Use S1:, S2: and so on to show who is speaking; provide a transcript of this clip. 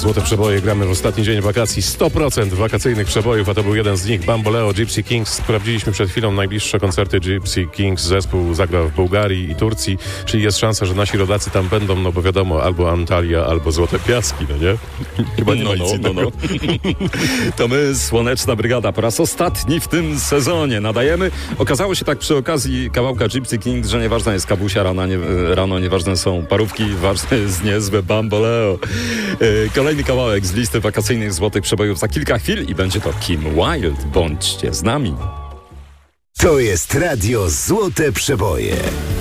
S1: Złote przeboje gramy w ostatni dzień wakacji. 100% wakacyjnych przebojów, a to był jeden z nich. Bamboleo, Gypsy Kings. Sprawdziliśmy przed chwilą najbliższe koncerty Gypsy Kings. Zespół zagra w Bułgarii i Turcji, czyli jest szansa, że nasi rodacy tam będą, no bo wiadomo, albo Antalya, albo Złote Piaski, no nie? Chyba nie ma nic innego.
S2: To my, Słoneczna Brygada, po raz ostatni w tym sezonie nadajemy. Okazało się tak przy okazji kawałka Gypsy Kings, że nieważna jest kawusia rano, nieważne są parówki, ważne jest niezłe Bamboleo. Kolejny kawałek z listy wakacyjnych złotych przebojów za kilka chwil i będzie to Kim Wilde. Bądźcie z nami.
S3: To jest Radio Złote Przeboje.